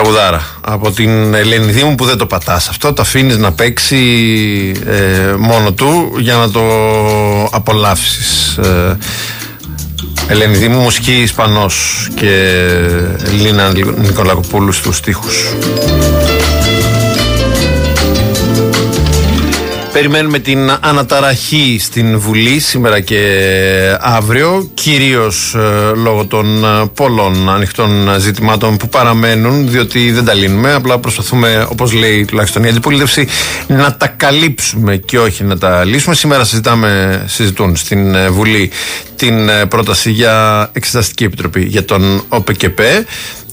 Τραγουδάρα από την Ελένη Δήμου που δεν το πατάς αυτό, το αφήνεις να παίξει μόνο του για να το απολαύσεις. Ελένη Δήμου, μουσική Ισπανός και Λίνα Νικολακοπούλου στους στίχους. Περιμένουμε την αναταραχή στην Βουλή σήμερα και αύριο, κυρίως λόγω των πολλών ανοιχτών ζητημάτων που παραμένουν, διότι δεν τα λύνουμε, απλά προσπαθούμε, όπως λέει τουλάχιστον η αντιπολίτευση, να τα καλύψουμε και όχι να τα λύσουμε. Σήμερα συζητούν στην Βουλή την πρόταση για εξεταστική επιτροπή για τον ΟΠΚΠ.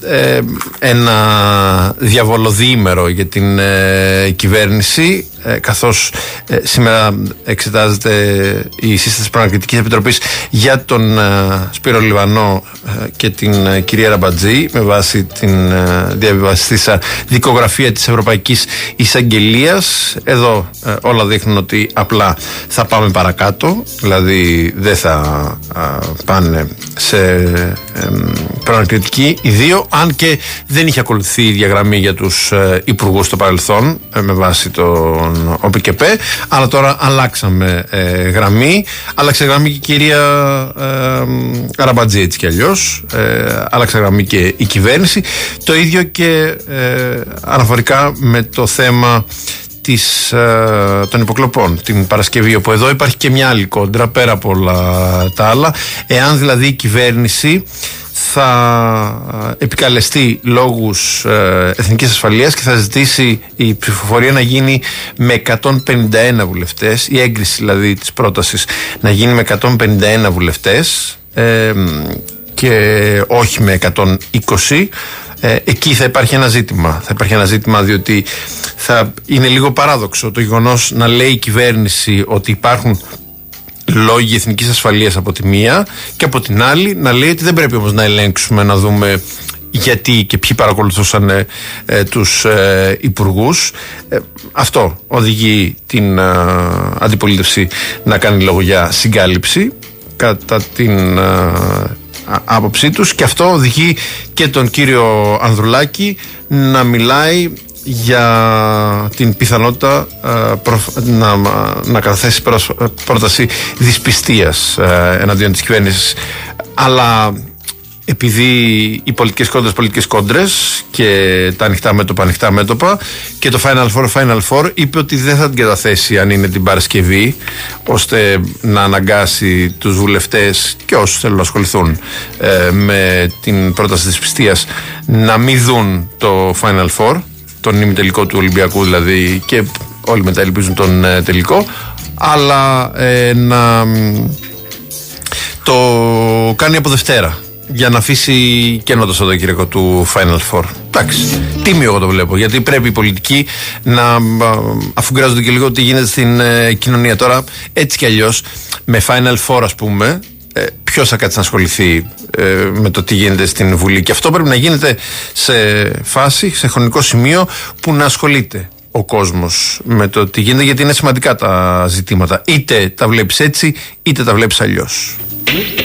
Ένα διαβολοδιήμερο για την κυβέρνηση, καθώς σήμερα εξετάζεται η σύσταση Προανακριτικής Επιτροπής για τον Σπύρο Λιβανό και την κυρία Ραμπατζή με βάση την διαβιβαστήσα δικογραφία της Ευρωπαϊκής Εισαγγελίας. Εδώ όλα δείχνουν ότι απλά θα πάμε παρακάτω, δηλαδή δεν θα πάνε σε προανακριτική οι δύο, αν και δεν είχε ακολουθεί η διαγραμμή για τους υπουργούς στο παρελθόν με βάση τον ΟΠΚΠ, αλλά τώρα αλλάξαμε γραμμή. Άλλαξε γραμμή και η κυρία Ραμπατζή, έτσι κι αλλιώς. Άλλαξε γραμμή και η κυβέρνηση. Το ίδιο και αναφορικά με το θέμα των υποκλοπών την Παρασκευή, όπου εδώ υπάρχει και μια άλλη κόντρα πέρα από όλα τα άλλα. Εάν δηλαδή η κυβέρνηση θα επικαλεστεί λόγους εθνικής ασφαλείας και θα ζητήσει η ψηφοφορία να γίνει με 151 βουλευτές, η έγκριση δηλαδή της πρότασης να γίνει με 151 βουλευτές και όχι με 120, εκεί θα υπάρχει ένα ζήτημα. Θα υπάρχει ένα ζήτημα, διότι θα είναι λίγο παράδοξο το γεγονός να λέει η κυβέρνηση ότι υπάρχουν λόγοι εθνικής ασφαλείας από τη μία και από την άλλη να λέει ότι δεν πρέπει όμως να ελέγξουμε, να δούμε γιατί και ποιοι παρακολουθούσαν τους υπουργούς. Αυτό οδηγεί την αντιπολίτευση να κάνει λόγο για συγκάλυψη κατά την άποψή τους, και αυτό οδηγεί και τον κύριο Ανδρουλάκη να μιλάει για την πιθανότητα να καταθέσει πρόταση δυσπιστίας εναντίον της κυβέρνησης. Αλλά επειδή οι πολιτικές κόντρες και τα ανοιχτά μέτωπα και το Final Four είπε ότι δεν θα την καταθέσει αν είναι την Παρασκευή, ώστε να αναγκάσει τους βουλευτές και όσους θέλουν να ασχοληθούν με την πρόταση δυσπιστίας να μην δουν το Final Four, τον ημιτελικό του Ολυμπιακού δηλαδή, και όλοι μετά ελπίζουν τον τελικό, αλλά να το κάνει από Δευτέρα για να αφήσει κενό το Σαββατοκύριακο του Final Four. Εντάξει, τίμιο εγώ το βλέπω, γιατί πρέπει οι πολιτικοί να αφουγκράζονται και λίγο τι γίνεται στην κοινωνία. Τώρα έτσι κι αλλιώς με Final Four, ας πούμε, ποιος θα κάτσει να ασχοληθεί με το τι γίνεται στην Βουλή, και αυτό πρέπει να γίνεται σε φάση, σε χρονικό σημείο που να ασχολείται ο κόσμος με το τι γίνεται, γιατί είναι σημαντικά τα ζητήματα. Είτε τα βλέπεις έτσι είτε τα βλέπεις αλλιώς.